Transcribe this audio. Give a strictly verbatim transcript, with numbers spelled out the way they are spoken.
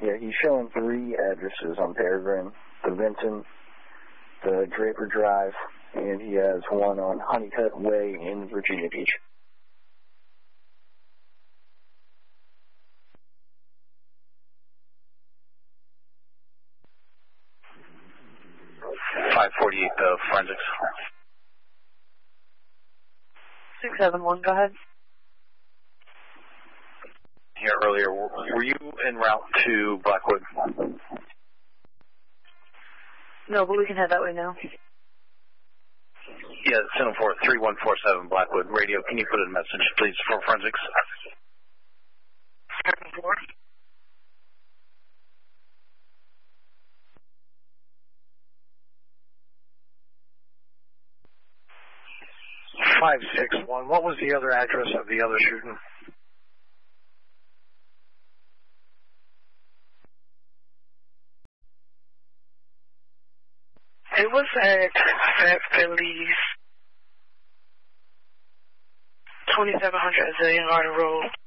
Yeah, he's showing three addresses on Peregrine. The Vinton, the Draper Drive, and he has one on Honeycutt Way in Virginia Beach. five forty-eight, the forensics. six seven one, go ahead. Here earlier, were you en route to Blackwood? No, but we can head that way now. Yeah, seven four three one four seven Blackwood Radio. Can you put in a message, please, for forensics? seven four. five six one. What was the other address of the other shooting? It was at Fat Phillies, twenty-seven hundred Azalea Garden Road.